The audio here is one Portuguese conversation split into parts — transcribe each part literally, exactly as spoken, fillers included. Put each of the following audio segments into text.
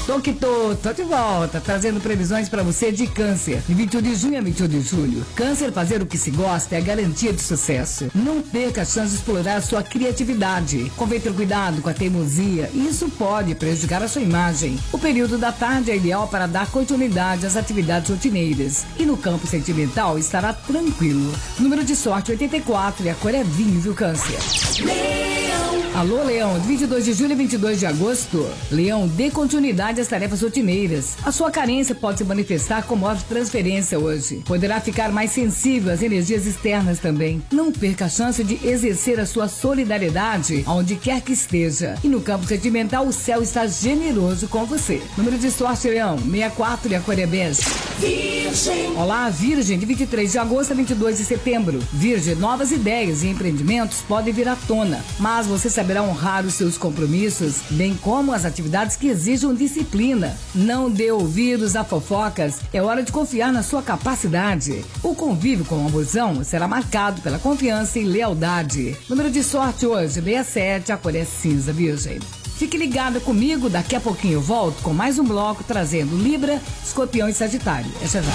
Tô que tô, tô de volta, trazendo previsões para você de câncer. De vinte e um de junho a vinte e um de julho. Câncer, fazer o que se gosta é a garantia de sucesso. Não perca a chance de explorar sua criatividade. Convém ter cuidado com a teimosia, e isso pode prejudicar a sua imagem. O período da tarde é ideal para dar continuidade às atividades rotineiras. E no campo sentimental estará tranquilo. Número de sorte oitenta e quatro e a cor é vinho, viu, Câncer? Alô, Leão, de vinte e dois de julho a vinte e dois de agosto. Leão, dê continuidade às tarefas rotineiras. A sua carência pode se manifestar com maior transferência hoje. Poderá ficar mais sensível às energias externas também. Não perca a chance de exercer a sua solidariedade aonde quer que esteja. E no campo sentimental, o céu está generoso com você. Número de sorte, Leão, sessenta e quatro e a cor é bege. Virgem. Olá, Virgem, de vinte e três de agosto a vinte e dois de setembro. Virgem, novas ideias e empreendimentos podem vir à tona, mas você saberá honrar os seus compromissos, bem como as atividades que exijam disciplina. Não dê ouvidos a fofocas, é hora de confiar na sua capacidade. O convívio com a amorzão será marcado pela confiança e lealdade. Número de sorte hoje, sessenta e sete, a cor é cinza, Virgem. Fique ligado comigo, daqui a pouquinho eu volto com mais um bloco trazendo Libra, Escorpião e Sagitário. É já já.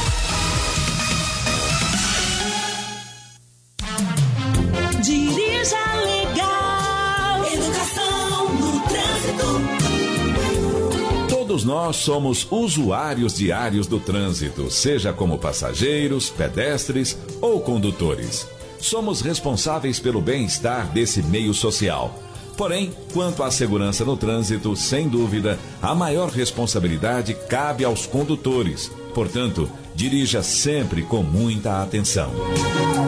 Dirija legal, educação no trânsito. Todos nós somos usuários diários do trânsito, seja como passageiros, pedestres ou condutores. Somos responsáveis pelo bem-estar desse meio social. Porém, quanto à segurança no trânsito, sem dúvida, a maior responsabilidade cabe aos condutores. Portanto, dirija sempre com muita atenção.